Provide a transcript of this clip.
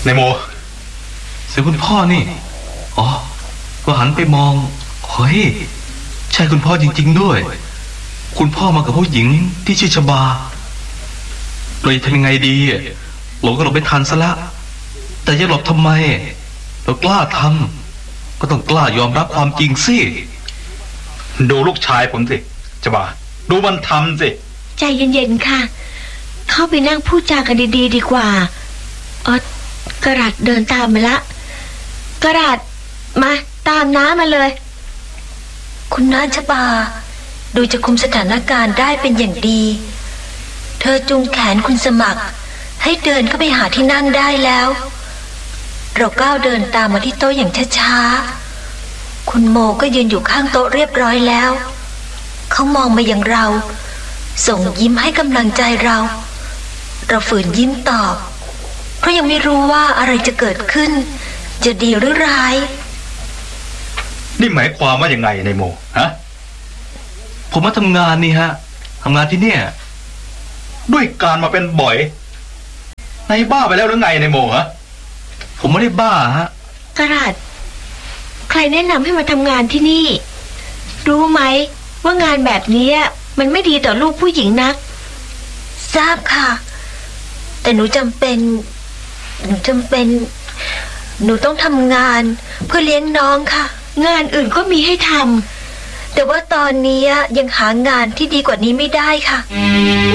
นายโมเสียคุณพ่อนี่อ๋อก็หันไปมองเฮ้ยใช่คุณพ่อจริงๆด้วยคุณพ่อมากับผู้หญิงที่ชื่อชบาเราจะทำยังไงดีหลบก็หลบไม่ทันซะละแต่จะหลบทำไมเรากล้าทำก็ต้องกล้ายอมรับความจริงสิดูลูกชายผมสิชบาดูมันทำสิใจเย็นๆค่ะเข้าไปนั่งพูดจากันดีๆดีกว่ากระดาษเดินตามมาละกระดาษมาตามน้ามาเลยคุณน้าชบาดูจะคุมสถานการณ์ได้เป็นอย่างดีเธอจูงแขนคุณสมัครให้เดินเข้าไปหาที่นั่งได้แล้วเราก้าวเดินตามมาที่โต๊ะอย่างช้าๆคุณโมก็ยืนอยู่ข้างโต๊ะเรียบร้อยแล้วเขามองมาอย่างเราส่งยิ้มให้กำลังใจเราฝืนยิ้มตอบเพราะยังไม่รู้ว่าอะไรจะเกิดขึ้นจะดีหรือร้ายนี่หมายความว่ายังไงนายโมฮะผมมาทำงานนี่ฮะทำงานที่เนี่ยด้วยการมาเป็นบ่อยนายบ้าไปแล้วหรือไงนายโมฮะผมไม่ได้บ้าฮะกระดาษใครแนะนำให้มาทำงานที่นี่รู้ไหมว่างานแบบนี้มันไม่ดีต่อลูกผู้หญิงนักทราบค่ะแต่หนูจำเป็นหนูต้องทำงานเพื่อเลี้ยงน้องค่ะงานอื่นก็มีให้ทำแต่ว่าตอนนี้ยังหางานที่ดีกว่านี้ไม่ได้ค่ะ